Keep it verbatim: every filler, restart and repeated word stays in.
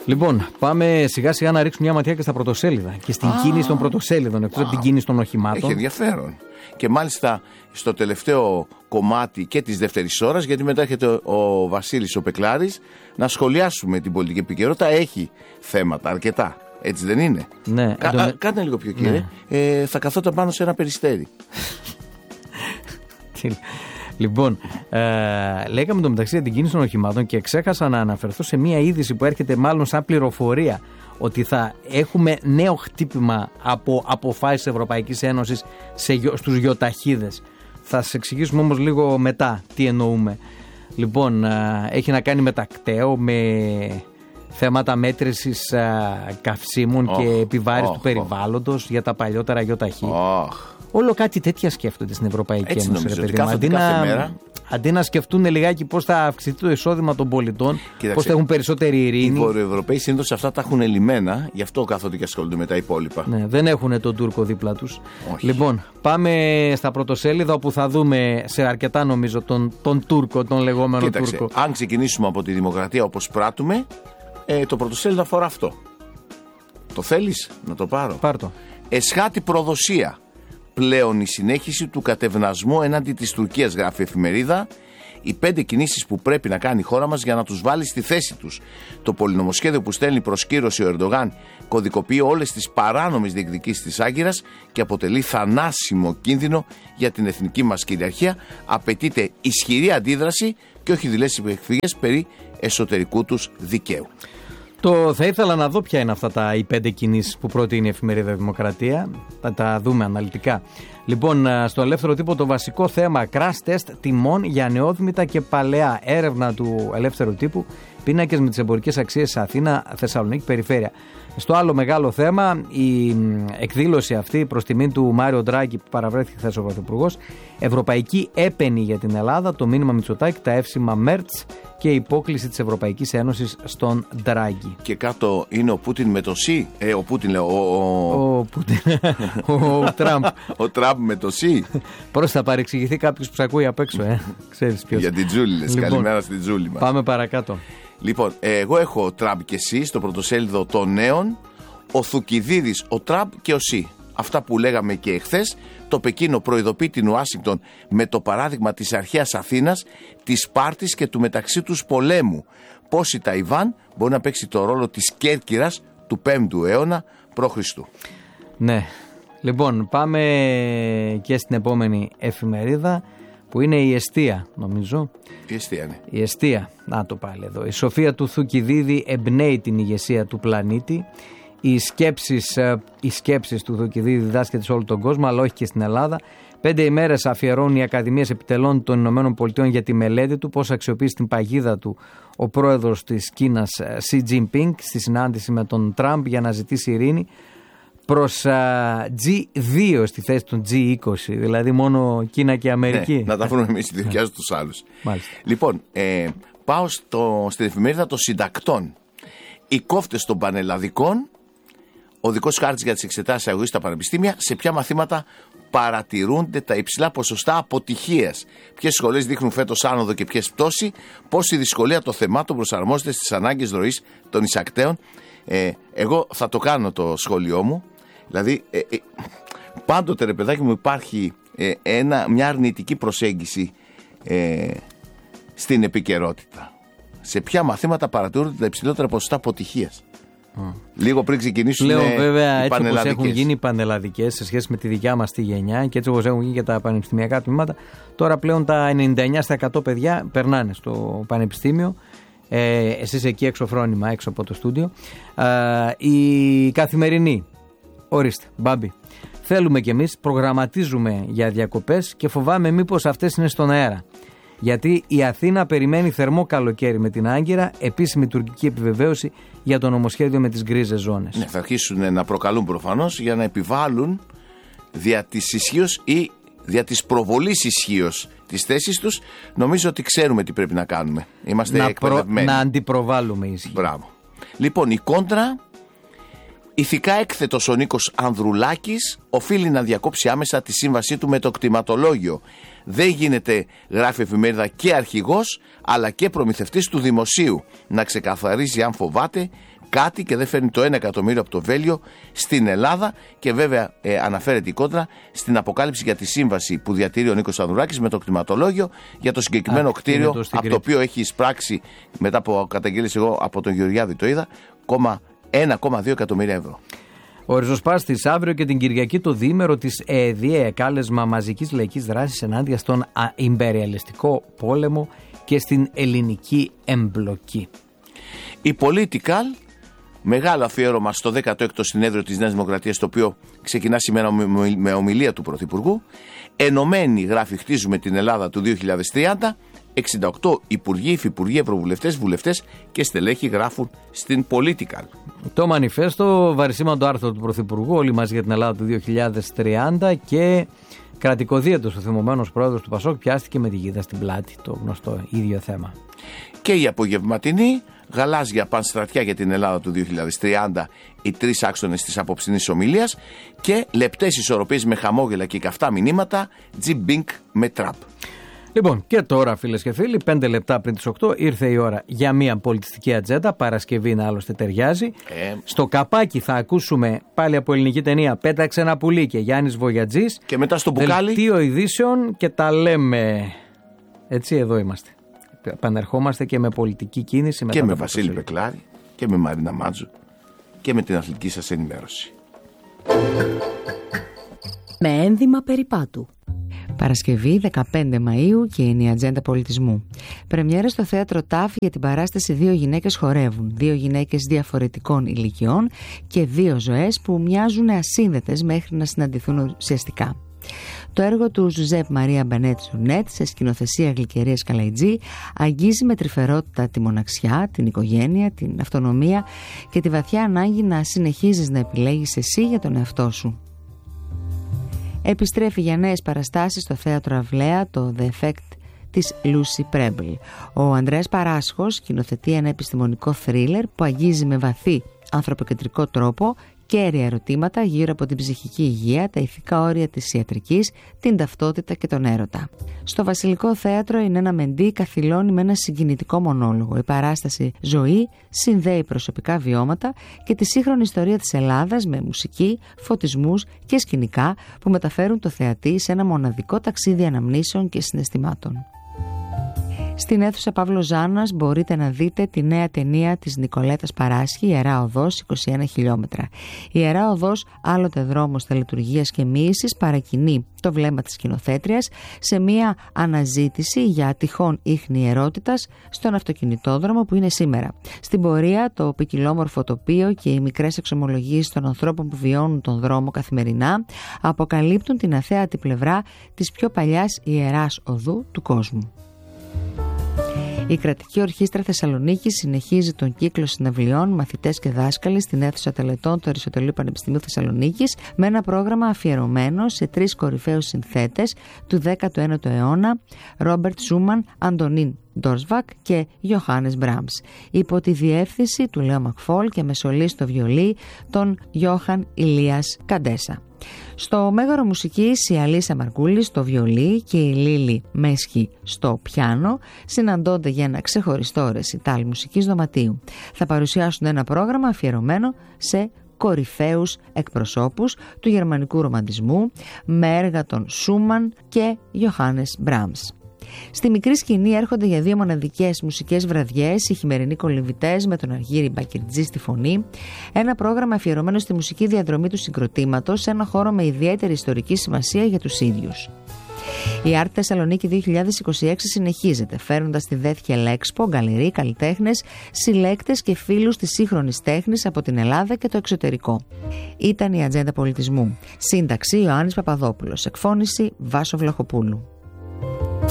Λοιπόν, πάμε σιγά σιγά να ρίξουμε μια ματιά και στα πρωτοσέλιδα και στην ah. κίνηση των πρωτοσέλιδων, εκτός από την κίνηση των οχημάτων. Έχει ενδιαφέρον. Και μάλιστα στο τελευταίο κομμάτι και της δεύτερης ώρας, γιατί μετά έρχεται ο, ο Βασίλης ο Πεκλάρης, να σχολιάσουμε την πολιτική επικαιρότητα. Έχει θέματα αρκετά. Έτσι δεν είναι? Ναι. Κα, εντο... α, Κάνε λίγο πιο κύριε. Ναι. Ε, θα καθόταν πάνω σε ένα περιστέρι. Λοιπόν, ε, λέγαμε το μεταξύ για την κίνηση των οχημάτων και ξέχασα να αναφερθώ σε μία είδηση που έρχεται μάλλον σαν πληροφορία, ότι θα έχουμε νέο χτύπημα από αποφάσεις Ευρωπαϊκής Ένωσης σε, στους γιοταχίδες. Θα σας εξηγήσουμε όμως λίγο μετά τι εννοούμε. Λοιπόν, ε, έχει να κάνει με τακταίο, με θέματα μέτρησης ε, καυσίμων oh, και επιβάρηση oh, του περιβάλλοντος oh. για τα παλιότερα γιοταχή. Oh. Όλο κάτι τέτοια σκέφτονται στην Ευρωπαϊκή Έτσι Ένωση. Νομίζω, ρε, παιδί, αντί, να, αντί να σκεφτούν λιγάκι πώς θα αυξηθεί το εισόδημα των πολιτών, πώς θα έχουν περισσότερη ειρήνη. Οι Βορειοευρωπαίοι συνήθως αυτά τα έχουν λιμένα, γι' αυτό κάθονται και ασχολούνται με τα υπόλοιπα. Ναι, δεν έχουν τον Τούρκο δίπλα τους. Λοιπόν, πάμε στα πρωτοσέλιδα όπου θα δούμε σε αρκετά νομίζω τον, τον Τούρκο, τον λεγόμενο Κοίταξε, Τούρκο. Αν ξεκινήσουμε από τη δημοκρατία όπως πράττουμε, ε, το πρωτοσέλιδο αφορά αυτό. Το θέλεις να το πάρω? Πάρ' το. Εσχάτη προδοσία. Πλέον η συνέχιση του κατευνασμού εναντί της Τουρκίας, γράφει η εφημερίδα. Οι πέντε κινήσεις που πρέπει να κάνει η χώρα μας για να τους βάλει στη θέση τους. Το πολυνομοσχέδιο που στέλνει προς κύρωση ο Ερντογάν κωδικοποιεί όλες τις παράνομες διεκδικήσεις της Άγκυρας και αποτελεί θανάσιμο κίνδυνο για την εθνική μας κυριαρχία. Απαιτείται ισχυρή αντίδραση και όχι δειλές εκφυγές περί εσωτερικού τους δικαίου. Το θα ήθελα να δω ποια είναι αυτά τα οι πέντε κινήσεις που προτείνει η εφημερίδα Δημοκρατία. Θα τα δούμε αναλυτικά. Λοιπόν, στο Ελεύθερο Τύπο το βασικό θέμα, crash test τιμών για νεόδμητα και παλαιά. Έρευνα του Ελεύθερου Τύπου, πίνακες με τις εμπορικές αξίες Αθήνα, Θεσσαλονίκη, περιφέρεια. Στο άλλο μεγάλο θέμα, η εκδήλωση αυτή προς τιμή του Μάριο Ντράγκη που παραβρέθηκε χθες ο Πρωθυπουργός, ευρωπαϊκή έπαινη για την Ελλάδα, το μήνυμα Μητσοτάκη, τα εύσημα Μέρτς και η υπόκληση της Ευρωπαϊκής Ένωσης στον Ντράγκη. Και κάτω είναι ο Πούτιν με το ΣΥ. Ε, ο Πούτιν λέω. Ο, ο... ο Πούτιν. ο Τραμπ. ο Τραμπ με το ΣΥ. Πώς θα παρεξηγηθεί κάποιος που σε ακούει απ' έξω, ε. Ξέρεις ποιος. Για την Τζούλη λες. Λοιπόν, καλημέρα στην Τζούλη μας. Πάμε παρακάτω. Λοιπόν, εγώ έχω Τραμπ και ΣΥ στο πρωτοσέλιδο των νέων. Ο Θουκυδίδης, ο Τραμπ και ο ΣΥ. Αυτά που λέγαμε και εχθές. Το Πεκίνο προειδοποιεί την Ουάσιγκτον με το παράδειγμα της αρχαίας Αθήνας, της Σπάρτης και του μεταξύ τους πολέμου. Πώς η Ταϊβάν μπορεί να παίξει το ρόλο της Κέρκυρας του πέμπτου αιώνα π.Χ. Ναι. Λοιπόν, πάμε και στην επόμενη εφημερίδα που είναι η Εστία, νομίζω. Η Εστία, ναι. Η Εστία. Να το πάλι εδώ. Η σοφία του Θουκυδίδη εμπνέει την ηγεσία του πλανήτη. Οι σκέψεις, οι σκέψεις του Θουκυδίδη διδάσκεται σε όλο τον κόσμο, αλλά όχι και στην Ελλάδα. Πέντε ημέρες αφιερώνουν οι Ακαδημίες Επιτελών των Ηνωμένων Πολιτειών για τη μελέτη του, πώς αξιοποιεί στην παγίδα του ο πρόεδρος της Κίνας, Σι Τζινπίνγκ, στη συνάντηση με τον Τραμπ για να ζητήσει ειρήνη, προς τζι δύο στη θέση των τζι είκοσι, δηλαδή μόνο Κίνα και Αμερική. Ναι, να τα βρούμε εμείς στη δικιά τους άλλους. Μάλιστα. Λοιπόν, ε, πάω στο, στην εφημερίδα των συντακτών. Οι κόφτες των πανελλαδικών, οδικός χάρτης για τις εξετάσεις αγωγής στα πανεπιστήμια, σε ποια μαθήματα παρατηρούνται τα υψηλά ποσοστά αποτυχίας, ποιες σχολές δείχνουν φέτος άνοδο και ποιες πτώση, πώς η δυσκολία των θεμάτων προσαρμόζεται στις ανάγκες ροής των εισακτέων. Ε, εγώ θα το κάνω το σχόλιο μου, δηλαδή ε, ε, πάντοτε ρε παιδάκι μου υπάρχει ε, ένα, μια αρνητική προσέγγιση ε, στην επικαιρότητα. Σε ποια μαθήματα παρατηρούνται τα υψηλότερα ποσοστά αποτυχίας. Mm. Λίγο πριν ξεκινήσουν Λέω ε, βέβαια οι έτσι όπως πανελλαδικές. έχουν γίνει οι πανελλαδικές σε σχέση με τη δικιά μας τη γενιά και έτσι όπως έχουν γίνει και τα πανεπιστημιακά τμήματα, τώρα πλέον τα ενενήντα εννέα τοις εκατό παιδιά περνάνε στο πανεπιστήμιο. Ε, εσείς εκεί έξω φρόνημα, έξω από το στούντιο. Ε, η καθημερινή, ορίστε, Μπάμπη. Θέλουμε κι εμείς, προγραμματίζουμε για διακοπές και φοβάμαι μήπως αυτές είναι στον αέρα. Γιατί η Αθήνα περιμένει θερμό καλοκαίρι με την Άγκυρα, επίσημη τουρκική επιβεβαίωση για το νομοσχέδιο με τις γκρίζες ζώνες. Ναι, θα αρχίσουν να προκαλούν προφανώς για να επιβάλλουν δια της ισχύως ή δια της προβολής ισχύως της θέσης τους. Νομίζω ότι ξέρουμε τι πρέπει να κάνουμε. Είμαστε να εκπαιδευμένοι. Προ, να αντιπροβάλλουμε ισχύ. Μπράβο. Λοιπόν, η κόντρα. Ηθικά έκθετος ο Νίκος Ανδρουλάκης οφείλει να διακόψει άμεσα τη σύμβασή του με το κτηματολόγιο. Δεν γίνεται, γράφει η εφημερίδα, και αρχηγός αλλά και προμηθευτής του δημοσίου. Να ξεκαθαρίζει αν φοβάται κάτι και δεν φέρνει το ένα εκατομμύριο από το Βέλγιο στην Ελλάδα. Και βέβαια ε, αναφέρεται η κόντρα στην αποκάλυψη για τη σύμβαση που διατηρεί ο Νίκος Ανδρουλάκης με το κτηματολόγιο για το συγκεκριμένο Α, κτίριο, το από το οποίο έχει εισπράξει, μετά από καταγγέλιες εγώ από τον Γεωργιάδη το είδα, ένα κόμμα δύο εκατομμύρια ευρώ. Ο ριζοσπάστης αύριο και την Κυριακή το διήμερο της ΕΕΔΙΕ, κάλεσμα μαζικής λαϊκής δράσης ενάντια στον ιμπεριαλιστικό πόλεμο και στην ελληνική εμπλοκή. Η Political, μεγάλο αφιέρωμα στο δέκατο έκτο συνέδριο της Νέας Δημοκρατίας, το οποίο ξεκινά σήμερα με ομιλία του Πρωθυπουργού. Ενωμένοι, γράφει, χτίζουμε την Ελλάδα του δύο χιλιάδες τριάντα. εξήντα οκτώ υπουργοί, υφυπουργοί, ευρωβουλευτές, βουλευτές και στελέχοι γράφουν στην Political. Το μανιφέστο, βαρισίμαντο άρθρο του Πρωθυπουργού, όλοι μαζί για την Ελλάδα του δύο χιλιάδες τριάντα, και κρατικοδίαιτος ο θυμωμένος πρόεδρος του Πασόκ πιάστηκε με τη γίδα στην πλάτη, το γνωστό ίδιο θέμα. Και η απογευματινή, γαλάζια πανστρατιά για την Ελλάδα του δύο χιλιάδες τριάντα, οι τρεις άξονες της απόψινής ομιλίας, και λεπτές ισορροπίες με χαμόγελα και καυτά μηνύματα, τζιμπίνκ με τραπ. Λοιπόν, και τώρα, φίλες και φίλοι, πέντε λεπτά πριν τις οκτώ ήρθε η ώρα για μια πολιτιστική ατζέντα. Παρασκευή να άλλωστε ταιριάζει. Ε. Στο καπάκι θα ακούσουμε πάλι από ελληνική ταινία «Πέταξε ένα πουλί» και Γιάννης Βογιατζής. Και μετά στο μπουκάλι. Δελτίο ειδήσεων και τα λέμε. Έτσι, εδώ είμαστε. Επανερχόμαστε και με πολιτική κίνηση. Και με Βασίλη Πεκλάρη και με Μαρίνα Μάτζου και με την αθλητική σας ενημέρωση. Με ένδυμα περιπάτου. Παρασκευή δεκαπέντε Μαΐου και είναι η ατζέντα πολιτισμού. Πρεμιέρα στο θέατρο ΤΑΦ για την παράσταση «Δύο γυναίκες χορεύουν». Δύο γυναίκες διαφορετικών ηλικιών και δύο ζωές που μοιάζουν ασύνδετες μέχρι να συναντηθούν ουσιαστικά. Το έργο του Ζουζέπ Μαρία Μπενέτ Ζουρνέτ, σε σκηνοθεσία Γλυκερίας Καλαϊτζή, αγγίζει με τρυφερότητα τη μοναξιά, την οικογένεια, την αυτονομία και τη βαθιά ανάγκη να συνεχίζεις να επιλέγεις εσύ για τον εαυτό σου. Επιστρέφει για νέες παραστάσεις στο θέατρο Αυλαία το The Effect της Lucy Preble. Ο Ανδρέας Παράσχος σκηνοθετεί ένα επιστημονικό θρίλερ που αγγίζει με βαθύ ανθρωποκεντρικό τρόπο κέρια ερωτήματα γύρω από την ψυχική υγεία, τα ηθικά όρια της ιατρικής, την ταυτότητα και τον έρωτα. Στο Βασιλικό Θέατρο η Νένα Μεντή καθυλώνει με ένα συγκινητικό μονόλογο. Η παράσταση «Ζωή» συνδέει προσωπικά βιώματα και τη σύγχρονη ιστορία της Ελλάδας με μουσική, φωτισμούς και σκηνικά που μεταφέρουν το θεατή σε ένα μοναδικό ταξίδι αναμνήσεων και συναισθημάτων. Στην αίθουσα Παύλο Ζάνας μπορείτε να δείτε τη νέα ταινία της Νικολέτας Παράσχη, «Ιερά Οδός, είκοσι ένα χιλιόμετρα». Η Ιερά Οδός, άλλοτε δρόμος τελετουργίας και μοίησης, παρακινεί το βλέμμα της σκηνοθέτριας σε μια αναζήτηση για τυχόν ίχνη ιερότητας στον αυτοκινητόδρομο που είναι σήμερα. Στην πορεία, το ποικιλόμορφο τοπίο και οι μικρές εξομολογίες των ανθρώπων που βιώνουν τον δρόμο καθημερινά αποκαλύπτουν την αθέατη πλευρά της πιο παλιάς ιεράς οδού του κόσμου. Η Κρατική Ορχήστρα Θεσσαλονίκης συνεχίζει τον κύκλο συναυλιών μαθητές και δάσκαλοι στην αίθουσα τελετών του Αριστοτελείου Πανεπιστημίου Θεσσαλονίκης με ένα πρόγραμμα αφιερωμένο σε τρεις κορυφαίους συνθέτες του δέκατου ένατου αιώνα, Ρόμπερτ Σούμαν, Αντωνίν Ντόρσβακ και Ιωάννης Μπράμς, υπό τη διεύθυνση του Λέο Μακφόλ και με σολί στο βιολί τον Γιώχαν Ηλίας Καντέσα. Στο Μέγαρο Μουσικής η Αλίσσα Μαρκούλη στο βιολί και η Λίλη Μέσχη στο πιάνο συναντώνται για ένα ξεχωριστό ρεσιτάλ μουσικής δωματίου. Θα παρουσιάσουν ένα πρόγραμμα αφιερωμένο σε κορυφαίους εκπροσώπους του γερμανικού ρομαντισμού με έργα των Σούμαν και Ιωάννης Μπράμς. Στη μικρή σκηνή έρχονται για δύο μοναδικές μουσικές βραδιές οι χειμερινοί κολυμβητές με τον Αργύρι Μπακερτζή στη φωνή, ένα πρόγραμμα αφιερωμένο στη μουσική διαδρομή του συγκροτήματος σε ένα χώρο με ιδιαίτερη ιστορική σημασία για τους ίδιους. Η Art Θεσσαλονίκη δύο χιλιάδες είκοσι έξι συνεχίζεται, φέρνοντας στη Δέθιελ Έξπο γκαλερί, καλλιτέχνες, συλλέκτες και φίλους της σύγχρονης τέχνης από την Ελλάδα και το εξωτερικό. Ήταν η ατζέντα πολιτισμού. Σύνταξη Ιωάννης Παπαδόπουλος. Εκφώνηση Βάσο Βλαχοπούλου.